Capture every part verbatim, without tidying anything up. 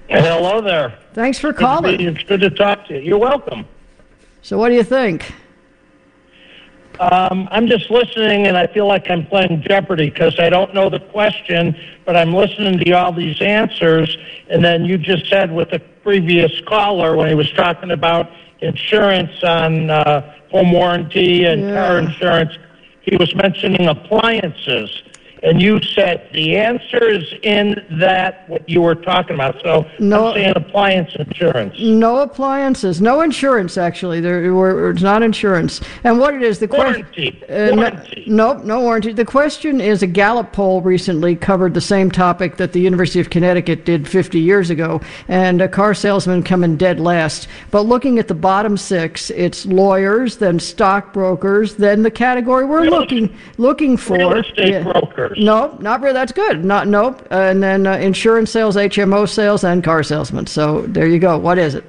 Hello there. Thanks for Good calling. to be- It's good to talk to you. You're welcome. So what do you think? Um, I'm just listening, and I feel like I'm playing Jeopardy because I don't know the question, but I'm listening to all these answers. And then you just said with the previous caller when he was talking about insurance on uh, home warranty and Yeah. car insurance, he was mentioning appliances. And you said the answer is in that what you were talking about. So No. I'm saying appliance insurance. No appliances, no insurance. Actually, there were it's not insurance. And what it is, the question? Warranty. Uh, Warranty. no, nope, no warranty. The question is, a Gallup poll recently covered the same topic that the University of Connecticut did fifty years ago, and a car salesman coming dead last. But looking at the bottom six, it's lawyers, then stockbrokers, then the category we're Real- looking looking for. Real estate Yeah. brokers. Nope, not really. That's good. Not nope. Uh, and then uh, insurance sales, H M O sales, and car salesmen. So there you go. What is it?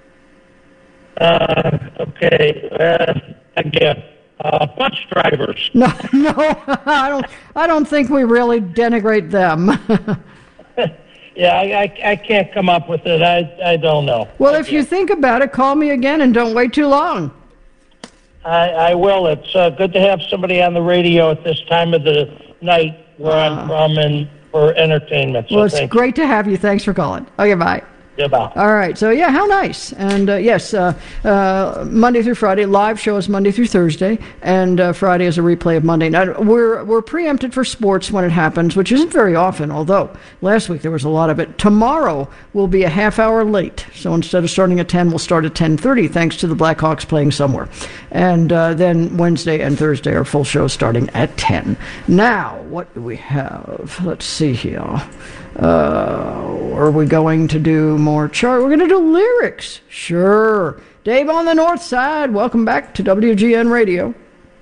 Uh, okay. Uh, again, uh, bus drivers. No, no, I don't. I don't think we really denigrate them. Yeah, I, I, I can't come up with it. I, I don't know. Well, if you think about it, call me again and don't wait too long. I, I will. It's uh, good to have somebody on the radio at this time of the night where I'm from and for entertainment. So Well, it's thank great to have you. Thanks for calling. Okay, bye. you. Goodbye. All right. So, yeah, how nice. And, uh, yes, uh, uh, Monday through Friday. Live show is Monday through Thursday. And uh, Friday is a replay of Monday. Now, we're, we're preempted for sports when it happens, which isn't very often, although last week there was a lot of it. Tomorrow will be a half hour late. So instead of starting at ten, we'll start at ten thirty, thanks to the Blackhawks playing somewhere. And uh, then Wednesday and Thursday are full shows starting at ten. Now, what do we have? Let's see here. Uh, are we going to do more chart? We're going to do lyrics. Sure. Dave on the North Side, welcome back to W G N Radio.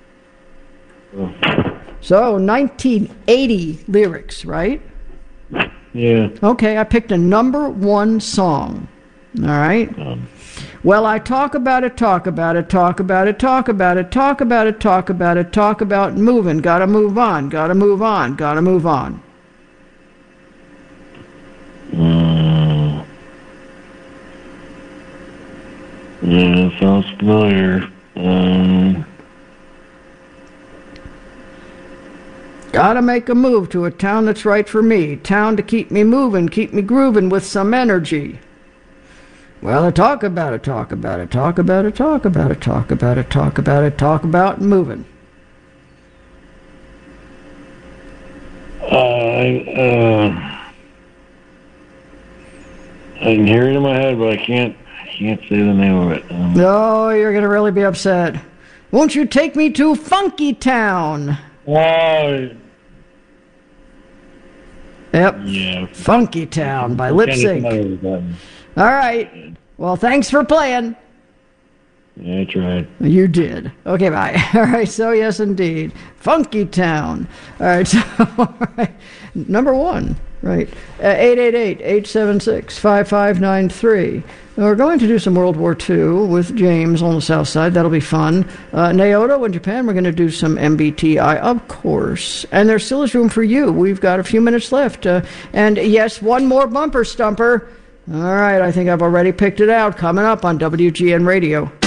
So, nineteen eighty lyrics, right? Yeah. Okay, I picked a number one song. All right. Um, Well, I talk about it, talk about it, talk about it, talk about it, talk about it, talk about it, talk about moving. Gotta move on, gotta move on, gotta move on. mm, yeah, that sounds familiar. Um, Gotta make a move to a town that's right for me. Town to keep me moving, keep me grooving with some energy. Well, I talk about it, talk about it, talk about it, talk about it, talk about it, talk about it, talk about moving. I, uh, I can hear it in my head, but I can't, I can't say the name of it. Um, Oh, you're gonna really be upset. Won't you take me to Funky Town? oh, Yep. yeah. Funky Town by Lip Kinda Sync. familiar with that. All right. Well, thanks for playing. Yeah, I tried. You did. Okay, bye. All right, so yes, indeed. Funky Town. All right, so, all right. Number one, right. Uh, eight eight eight, eight seven six, five five nine three. We're going to do some World War Two with James on the south side. That'll be fun. Uh, Naoto in Japan, we're going to do some M B T I, of course. And there still is room for you. We've got a few minutes left. Uh, and yes, one more bumper stumper. All right, I think I've already picked it out. Coming up on W G N Radio.